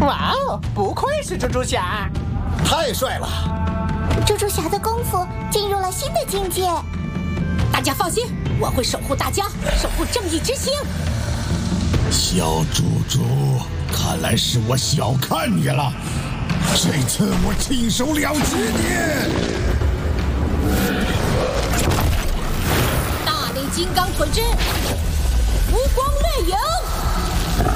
哇哦，不愧是猪猪侠， 太帅了！ 猪猪侠的功夫进入了新的境界。 大家放心，我会守护大家，守护正义之星。 小猪猪，看来是我小看你了，这次我亲手了结你！ 大力金刚混之，